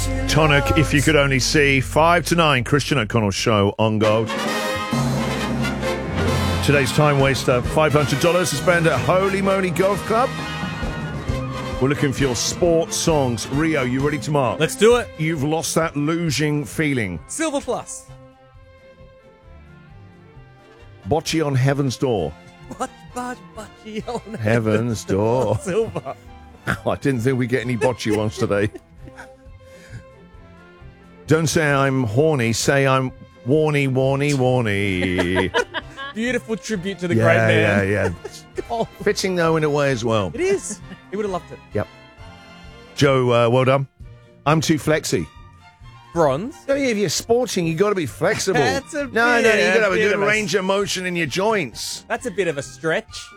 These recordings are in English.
Tonic, If You Could Only See. 5 to 9, Christian O'Connell Show on Gold. Today's time waster, $500 to spend at Holy Moly Golf Club. We're looking for your sports songs. Rio, you ready to mark? Let's do it. You've lost that losing feeling. Silver plus. Bocce on Heaven's Door. Bocce on Heaven's Door. Silver. I didn't think we'd get any bocce ones today. Don't say I'm horny, say I'm warny. Beautiful tribute to the great man. Yeah. Oh, Fitting, though, in a way as well. it is. He would have loved it. Yep. Joe, well done. I'm too flexy. Bronze. No, if you're sporting, you got to be flexible. That's a no, you got to have a bit good of a- range of motion in your joints. That's a bit of a stretch.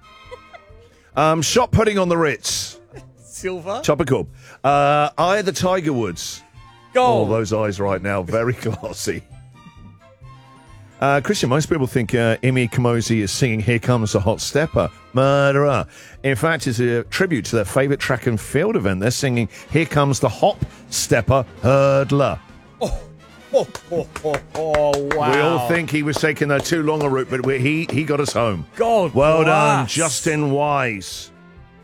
Shot putting on the Ritz. Silver. Topical. Eye of the Tiger Woods. Gold. Oh, those eyes right now, very glossy. Christian, most people think Imi Kamosi is singing Here Comes the Hot Stepper, Murderer. In fact, it's a tribute to their favourite track and field event. They're singing Here Comes the Hop Stepper Hurdler. Oh, wow. We all think he was taking the too long a route, but he got us home. Gold. Well done, plus. Justin Wise.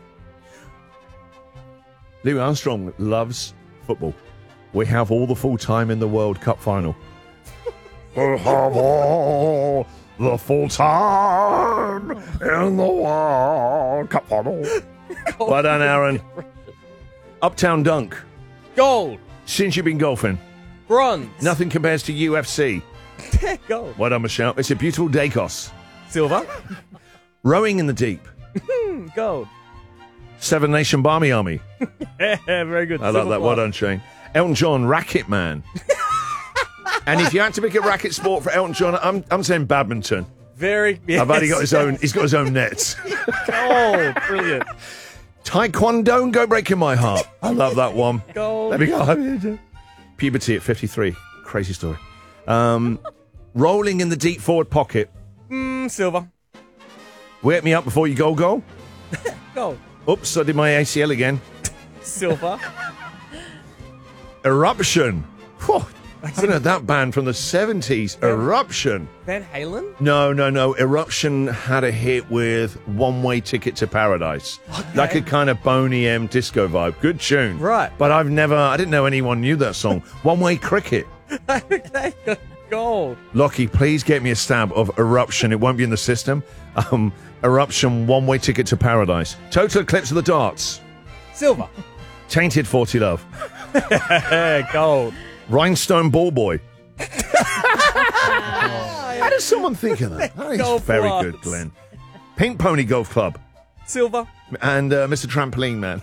Louis Armstrong loves football. We have all the full time in the World Cup final. We have all the full time in the World Cup final. Well done, Aaron. Uptown Dunk. Gold. Since you've been golfing, Bronze. nothing compares to UFC. Gold. Well done, Michelle. It's a beautiful Dacos. Silver. Rowing in the Deep. Gold. Seven Nation Barmy Army. Very good. I like that. Well done, Shane. Elton John, Racket Man. And if you had to pick a racket sport for Elton John, I'm saying badminton. Very. Yes. I've already got his own. He's got his own nets. Gold. Brilliant. Taekwondo, Go Breaking My Heart. I love that one. Gold. There we go. Puberty at 53. Crazy story. Rolling in the deep forward pocket. Silver. Wake me up before you go. Gold. Oops, I did my ACL again. Silver. Eruption. Whew. I haven't heard that band from the 70s. Eruption. Van Halen? No. Eruption had a hit with One Way Ticket to Paradise. Okay. Like a kind of Boney M disco vibe. Good tune. Right. But I didn't know anyone knew that song. One Way Cricket. Okay. Gold. Lockie, please get me a stab of Eruption. It won't be in the system. Eruption, One Way Ticket to Paradise. Total Eclipse of the Darts. Silver. Tainted 40 Love. Gold. Rhinestone Ball Boy. How does someone think of that? That is Gold very plus. good, Glenn. Pink Pony Golf Club. Silver. And Mr. Trampoline Man.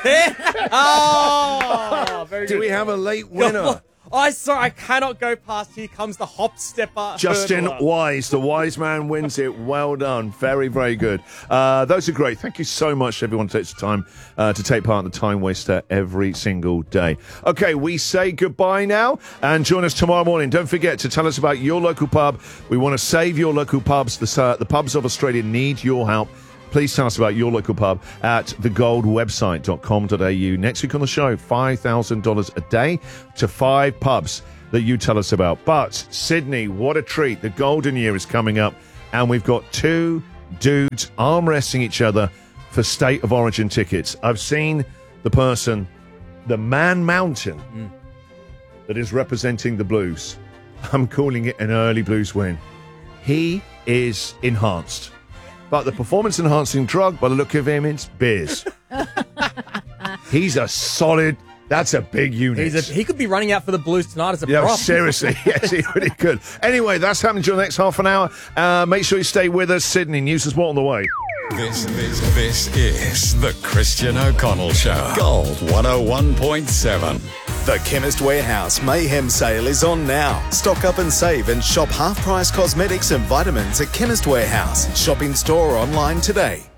Oh, very good. Do we have a late winner? I cannot go past Here Comes the Hop Stepper. Justin Hurdler. Wise, the wise man wins it. Well done. Very, very good. Those are great. Thank you so much to everyone who takes the time to take part in the Time Waster every single day. Okay, we say goodbye now and join us tomorrow morning. Don't forget to tell us about your local pub. We want to save your local pubs. The pubs of Australia need your help. Please tell us about your local pub at thegoldwebsite.com.au. Next week on the show, $5,000 a day to 5 pubs that you tell us about. But, Sydney, what a treat. The golden year is coming up, and we've got 2 dudes arm wrestling each other for State of Origin tickets. I've seen the person, the Man Mountain, that is representing the Blues. I'm calling it an early Blues win. He is enhanced. But the performance-enhancing drug, by the look of him, it's beers. He's a solid... That's a big unit. He could be running out for the Blues tonight as a prop. Seriously. Yes, he really could. Anyway, that's happening during the next half an hour. Make sure you stay with us. Sydney, news and sport on the way. This is the Christian O'Connell Show. Gold 101.7. The Chemist Warehouse Mayhem Sale is on now. Stock up and save and shop half-price cosmetics and vitamins at Chemist Warehouse. Shop in store or online today.